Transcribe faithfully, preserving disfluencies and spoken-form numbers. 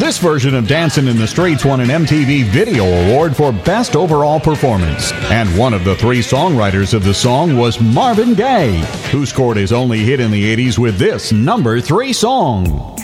This version of Dancing in the Streets won an M T V Video Award for Best Overall Performance. And one of the three songwriters of the song was Marvin Gaye, who scored his only hit in the eighties with this number three song.